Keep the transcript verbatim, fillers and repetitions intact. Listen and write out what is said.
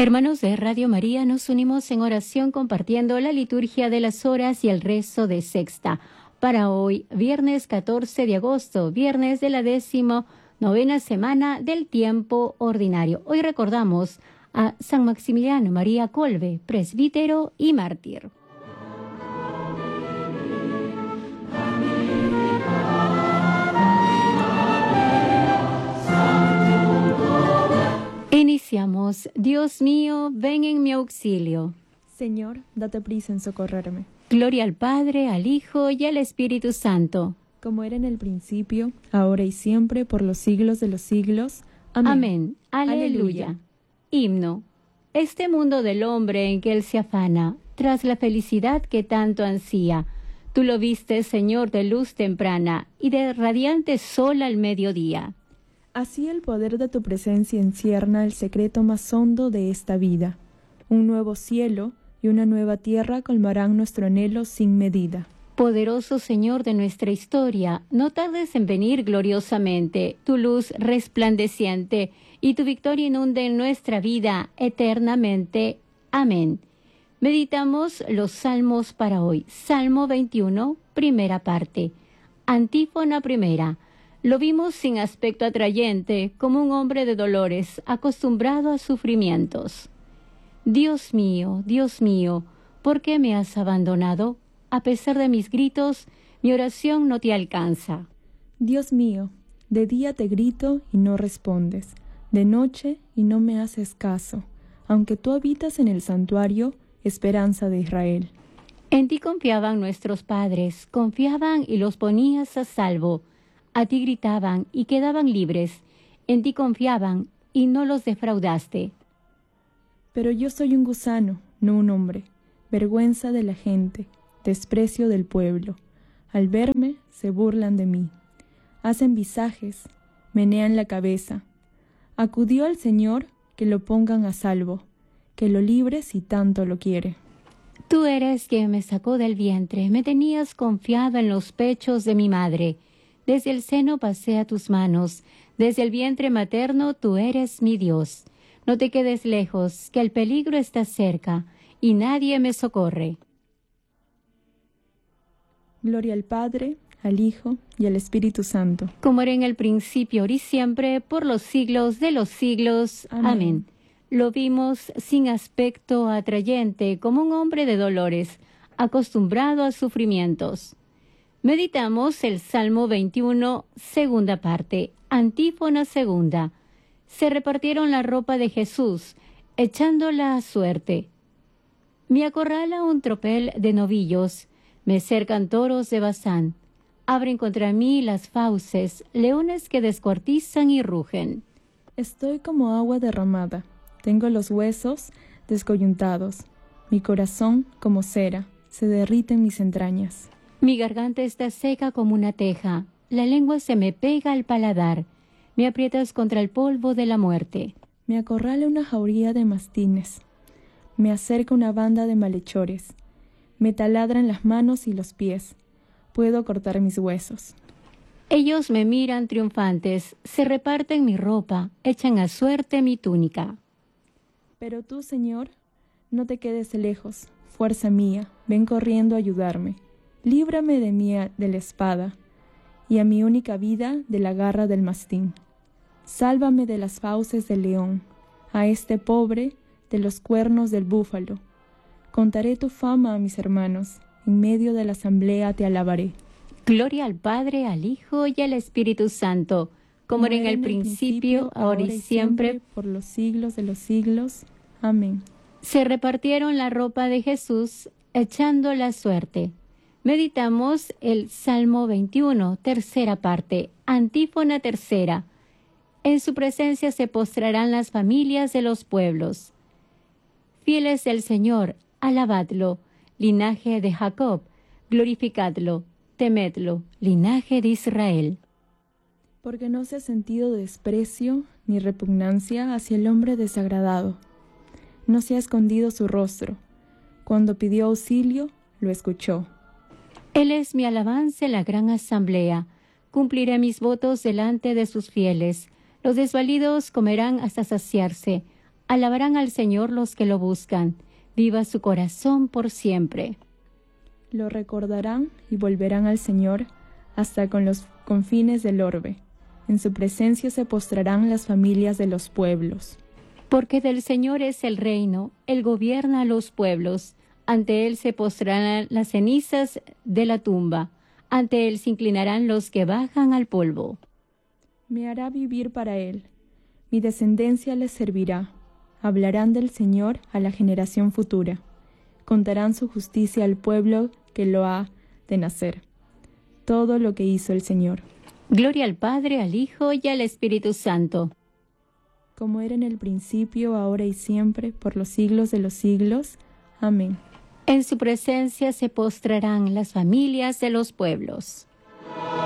Hermanos de Radio María, nos unimos en oración compartiendo la liturgia de las horas y el rezo de sexta. Para hoy, viernes catorce de agosto, viernes de la décimo novena semana del tiempo ordinario. Hoy recordamos a San Maximiliano María Kolbe, presbítero y mártir. Iniciamos. Dios mío, ven en mi auxilio. Señor, date prisa en socorrerme. Gloria al Padre, al Hijo y al Espíritu Santo. Como era en el principio, ahora y siempre, por los siglos de los siglos. Amén. Amén. Aleluya. Aleluya. Himno. Este mundo del hombre en que él se afana, tras la felicidad que tanto ansía, tú lo viste, Señor, de luz temprana y de radiante sol al mediodía. Así el poder de tu presencia encierna el secreto más hondo de esta vida. Un nuevo cielo y una nueva tierra colmarán nuestro anhelo sin medida. Poderoso Señor de nuestra historia, no tardes en venir gloriosamente, tu luz resplandeciente y tu victoria inunde en nuestra vida eternamente. Amén. Meditamos los salmos para hoy. Salmo veintiuno, primera parte. Antífona primera. Lo vimos sin aspecto atrayente, como un hombre de dolores, acostumbrado a sufrimientos. Dios mío, Dios mío, ¿por qué me has abandonado? A pesar de mis gritos, mi oración no te alcanza. Dios mío, de día te grito y no respondes, de noche y no me haces caso, aunque tú habitas en el santuario, esperanza de Israel. En ti confiaban nuestros padres, confiaban y los ponías a salvo. A ti gritaban y quedaban libres, en ti confiaban y no los defraudaste. Pero yo soy un gusano, no un hombre, vergüenza de la gente, desprecio del pueblo. Al verme, se burlan de mí. Hacen visajes, menean la cabeza. Acudió al Señor que lo pongan a salvo, que lo libre si tanto lo quiere. Tú eres quien me sacó del vientre, me tenías confiado en los pechos de mi madre. Desde el seno pasé a tus manos, desde el vientre materno tú eres mi Dios. No te quedes lejos, que el peligro está cerca, y nadie me socorre. Gloria al Padre, al Hijo y al Espíritu Santo. Como era en el principio, ahora y siempre, por los siglos de los siglos. Amén. Amén. Lo vimos sin aspecto atrayente, como un hombre de dolores, acostumbrado a sufrimientos. Meditamos el Salmo veintiuno, segunda parte, antífona segunda. Se repartieron la ropa de Jesús, echándola a suerte. Me acorrala un tropel de novillos, me cercan toros de Basán. Abren contra mí las fauces, leones que descuartizan y rugen. Estoy como agua derramada, tengo los huesos descoyuntados. Mi corazón, como cera, se derrite en mis entrañas. Mi garganta está seca como una teja, la lengua se me pega al paladar, me aprietas contra el polvo de la muerte. Me acorrala una jauría de mastines, me acerca una banda de malhechores, me taladran las manos y los pies, puedo cortar mis huesos. Ellos me miran triunfantes, se reparten mi ropa, echan a suerte mi túnica. Pero tú, Señor, no te quedes lejos, fuerza mía, ven corriendo a ayudarme. Líbrame de mí de la espada, y a mi única vida de la garra del mastín. Sálvame de las fauces del león, a este pobre de los cuernos del búfalo. Contaré tu fama a mis hermanos, en medio de la asamblea te alabaré. Gloria al Padre, al Hijo y al Espíritu Santo, como era en el principio, ahora y siempre, por los siglos de los siglos. Amén. Se repartieron la ropa de Jesús, echando la suerte. Meditamos el Salmo veintiuno, tercera parte, antífona tercera. En su presencia se postrarán las familias de los pueblos. Fieles del Señor, alabadlo, linaje de Jacob, glorificadlo, temedlo, linaje de Israel. Porque no se ha sentido desprecio ni repugnancia hacia el hombre desagradado. No se ha escondido su rostro. Cuando pidió auxilio, lo escuchó. Él es mi alabanza en la gran asamblea. Cumpliré mis votos delante de sus fieles. Los desvalidos comerán hasta saciarse. Alabarán al Señor los que lo buscan. Viva su corazón por siempre. Lo recordarán y volverán al Señor hasta con los confines del orbe. En su presencia se postrarán las familias de los pueblos. Porque del Señor es el reino, Él gobierna a los pueblos. Ante Él se postrarán las cenizas de la tumba. Ante Él se inclinarán los que bajan al polvo. Me hará vivir para Él. Mi descendencia les servirá. Hablarán del Señor a la generación futura. Contarán su justicia al pueblo que lo ha de nacer. Todo lo que hizo el Señor. Gloria al Padre, al Hijo y al Espíritu Santo. Como era en el principio, ahora y siempre, por los siglos de los siglos. Amén. En su presencia se postrarán las familias de los pueblos.